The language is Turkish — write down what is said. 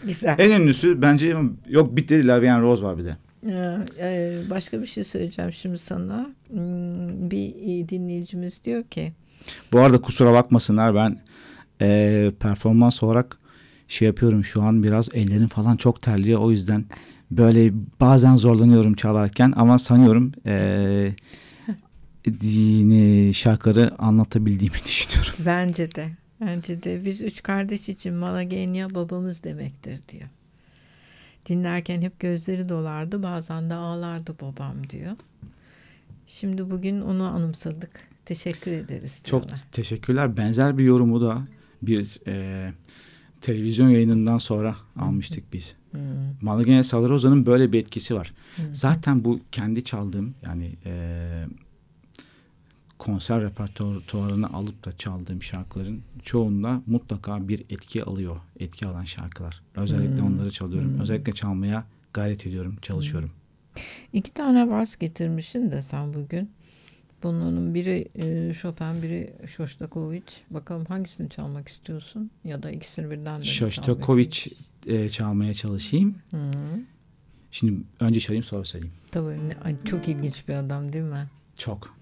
Güzel. En ünlüsü bence yok bitti. La Vie en Rose var bir de. Başka bir şey söyleyeceğim şimdi sana. Bir dinleyicimiz diyor ki. Bu arada kusura bakmasınlar, ben performans olarak şey yapıyorum şu an, biraz ellerim falan çok terliyor, o yüzden böyle bazen zorlanıyorum çalarken, ama sanıyorum dini şarkıları anlatabildiğimi düşünüyorum. Bence de. Bence de. Biz üç kardeş için Malagenya babamız demektir diyor. Dinlerken hep gözleri dolardı. Bazen de ağlardı babam diyor. Şimdi bugün onu anımsadık. Teşekkür ederiz Çok diyorlar. teşekkürler. Benzer bir yorumu da bir televizyon yayınından sonra almıştık biz. Malagenya Salaroza'nın böyle bir etkisi var. Zaten bu kendi çaldığım, yani konser repertuarını alıp da çaldığım şarkıların çoğunda mutlaka bir etki alıyor. Etki alan şarkılar. Özellikle onları çalıyorum. Özellikle çalmaya gayret ediyorum, çalışıyorum. 2 tane vals getirmişsin de sen bugün. Bunların biri Chopin, biri Shostakovich. Bakalım hangisini çalmak istiyorsun? Ya da ikisini birden de Shostakovich çalmaya çalışayım. Şimdi önce çalayım, sonra söyleyeyim. Tabii çok ilginç bir adam değil mi? Çok.